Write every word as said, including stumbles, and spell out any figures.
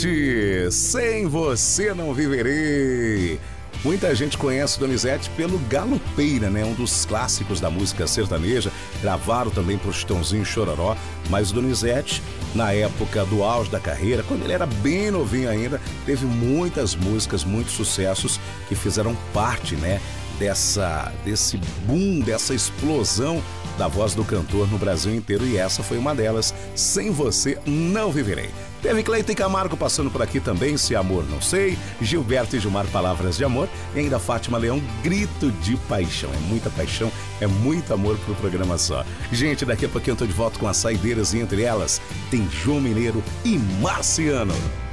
Sem você não viverei. Muita gente conhece Donizete pelo Galopeira, né? Um dos clássicos da música sertaneja. Gravaram também pro Chitãozinho e Chororó. Mas o Donizete, na época do auge da carreira, quando ele era bem novinho ainda, teve muitas músicas, muitos sucessos que fizeram parte, né? Dessa, desse boom, dessa explosão da voz do cantor no Brasil inteiro, e essa foi uma delas, Sem Você Não Viverei. Teve Cleiton e Camargo passando por aqui também, Se Amor Não Sei, Gilberto e Gilmar, Palavras de Amor, e ainda Fátima Leão, Grito de Paixão. É muita paixão, é muito amor pro programa só. Gente, daqui a pouquinho eu tô de volta com as saideiras, e entre elas tem João Mineiro e Marciano.